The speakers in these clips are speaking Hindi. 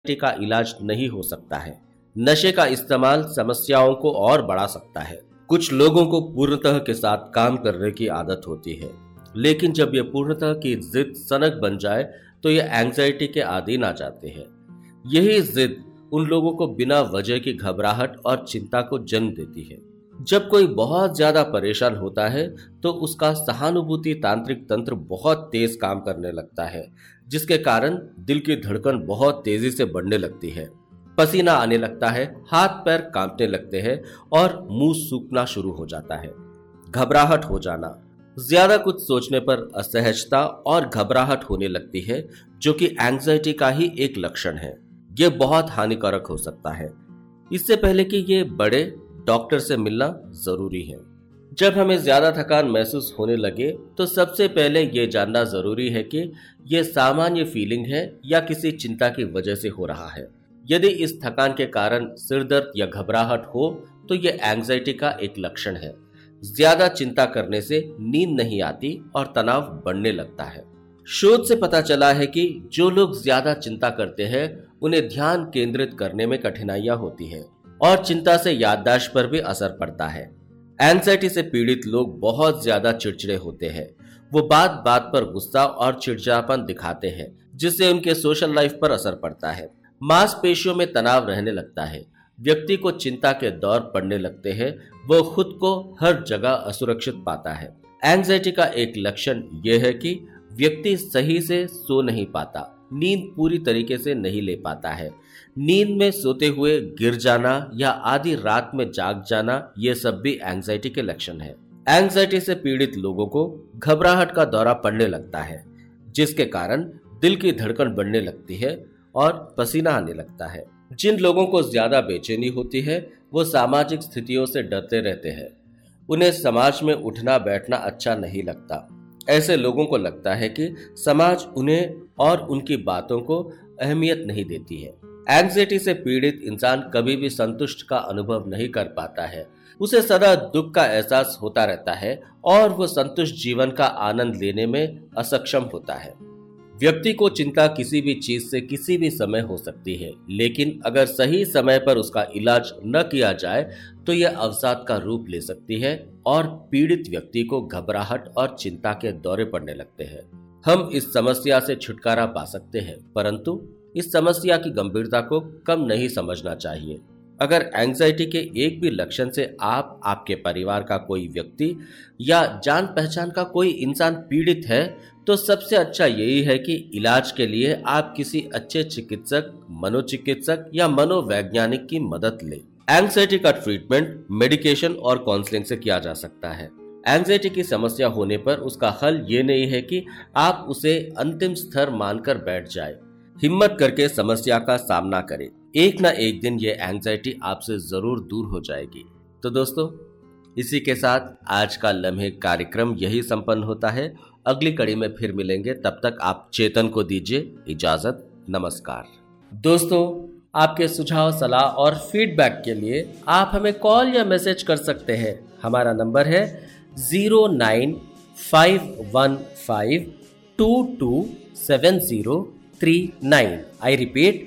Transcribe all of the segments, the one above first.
का इलाज नहीं हो सकता है। नशे का इस्तेमाल समस्याओं को और बढ़ा सकता है। कुछ लोगों को पूर्णतः के साथ काम करने की आदत होती है, लेकिन जब ये पूर्णतः की जिद सनक बन जाए तो ये एंजाइटी के अधीन आ जाते हैं। यही जिद उन लोगों को बिना वजह की घबराहट और चिंता को जन्म देती है। जब कोई बहुत ज्यादा परेशान होता है तो उसका सहानुभूति तांत्रिक तंत्र बहुत तेज काम करने लगता है, जिसके कारण दिल की धड़कन बहुत तेजी से बढ़ने लगती है, पसीना आने लगता है, हाथ पैर कांपने लगते हैं और मुंह सूखना शुरू हो जाता है। घबराहट हो जाना, ज्यादा कुछ सोचने पर असहजता और घबराहट होने लगती है, जो कि एंजाइटी का ही एक लक्षण है। ये बहुत हानिकारक हो सकता है। इससे पहले कि ये बढ़े, डॉक्टर से मिलना जरूरी है। जब हमें ज्यादा थकान महसूस होने लगे तो सबसे पहले ये जानना जरूरी है कि ये सामान्य फीलिंग है या किसी चिंता की वजह से हो रहा है। यदि इस थकान के कारण सिरदर्द या घबराहट हो तो ये एंजाइटी का एक लक्षण है। ज्यादा चिंता करने से नींद नहीं आती और तनाव बढ़ने लगता है। शोध से पता चला है कि जो लोग ज्यादा चिंता करते हैं उन्हें ध्यान केंद्रित करने में कठिनाइयां होती है और चिंता से याददाश्त पर भी असर पड़ता है। एंजाइटी से पीड़ित लोग बहुत ज्यादा चिड़चिड़े होते हैं। वो बात बात पर गुस्सा और चिड़चिड़ापन दिखाते हैं, जिससे उनके सोशल लाइफ पर असर पड़ता है। मांसपेशियों में तनाव रहने लगता है। व्यक्ति को चिंता के दौर पड़ने लगते हैं। वो खुद को हर जगह असुरक्षित पाता है। एंजाइटी का एक लक्षण यह है कि व्यक्ति सही से सो नहीं पाता, नींद पूरी तरीके से नहीं ले पाता है। नींद में सोते हुए गिर जाना या आधी रात में जाग जाना, ये सब भी एंजाइटी के लक्षण है। एंजाइटी से पीड़ित लोगों को घबराहट का दौरा पड़ने लगता है, जिसके कारण दिल की धड़कन बढ़ने लगती है और पसीना आने लगता है। जिन लोगों को ज्यादा बेचैनी होती है वो सामाजिक स्थितियों से डरते रहते हैं। उन्हें समाज में उठना बैठना अच्छा नहीं लगता। ऐसे लोगों को लगता है कि समाज उन्हें और उनकी बातों को अहमियत नहीं देती है। एंजाइटी से पीड़ित इंसान कभी भी संतुष्ट का अनुभव नहीं कर पाता है। उसे सदा दुख का एहसास होता रहता है और वो संतुष्ट जीवन का आनंद लेने में असक्षम होता है। व्यक्ति को चिंता किसी भी चीज से किसी भी समय हो सकती है, लेकिन अगर सही समय पर उसका इलाज न किया जाए तो यह अवसाद का रूप ले सकती है और पीड़ित व्यक्ति को घबराहट और चिंता के दौरे पड़ने लगते हैं। हम इस समस्या से छुटकारा पा सकते हैं, परंतु इस समस्या की गंभीरता को कम नहीं समझना चाहिए। अगर एंजाइटी के एक भी लक्षण से आप, आपके परिवार का कोई व्यक्ति या जान पहचान का कोई इंसान पीड़ित है तो सबसे अच्छा यही है कि इलाज के लिए आप किसी अच्छे चिकित्सक, मनोचिकित्सक या मनोवैज्ञानिक की मदद लें। एंजाइटी का ट्रीटमेंट मेडिकेशन और काउंसलिंग से किया जा सकता है। एंजाइटी की समस्या होने पर उसका हल ये नहीं है कि आप उसे अंतिम स्तर मानकर बैठ जाए। हिम्मत करके समस्या का सामना करें। एक न एक दिन ये एंजाइटी आपसे जरूर दूर हो जाएगी। तो दोस्तों, इसी के साथ आज का लम्हे कार्यक्रम यही संपन्न होता है। अगली कड़ी में फिर मिलेंगे, तब तक आप चेतन को दीजिए इजाजत। नमस्कार। दोस्तों, आपके सुझाव, सलाह और फीडबैक के लिए आप हमें कॉल या मैसेज कर सकते हैं। हमारा नंबर है 09515227039। I repeat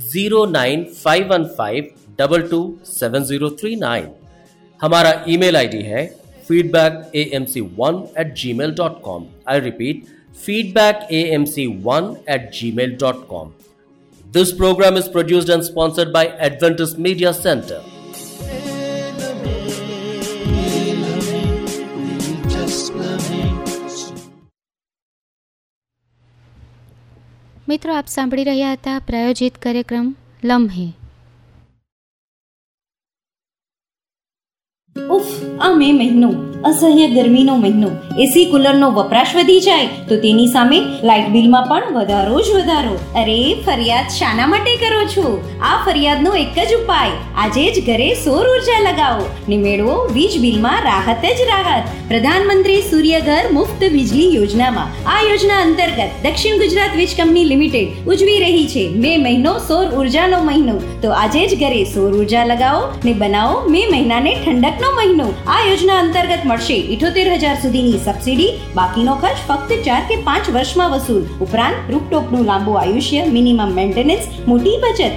09515227039। हमारा ईमेल आईडी है feedbackamc1@gmail.com। I repeat, feedbackamc1@gmail.com. This program is produced and sponsored by Adventist Media Center. મિત્રો, આપ સાંભળી રહ્યા હતા પ્રાયોજિત કાર્યક્રમ લમ્હે. ઉફ, આ મે મહિનો અસહ્ય ગરમીનો મહિનો, એસી કુલરનો વપરાશ વધી જાય તો તેની સામે લાઇટ બિલમાં પણ વધારો જ વધારો. અરે, ફરિયાદ શાના માટે કરો છો? આ ફરિયાદનો એક જ ઉપાય, આજે જ ઘરે સૌર ઉર્જા લગાવો ને મેળવો વીજ બિલમાં રાહત જ રાહત. પ્રધાનમંત્રી સૂર્યઘર મુફ્ત વીજળી યોજનામાં આ યોજના અંતર્ગત દક્ષિણ ગુજરાત વીજ કંપની લિમિટેડ ઉજવી રહી છે મે મહિનો સૌર ઉર્જાનો મહિનો. તો આજે જ ઘરે સૌર ઉર્જા લગાવો ને બનાવો મે મહિનાને ઠંડકનો મહિનો. આ યોજના અંતર્ગત મળશે 78,000 સુધીની સબસિડી, બાકીનો ખર્ચ ફક્ત 4 કે 5 વર્ષમાં વસૂલ. ઉપરાંત રૂફટોપનું લાંબુ આયુષ્ય, મિનિમમ મેન્ટેનન્સ, મોટી બચત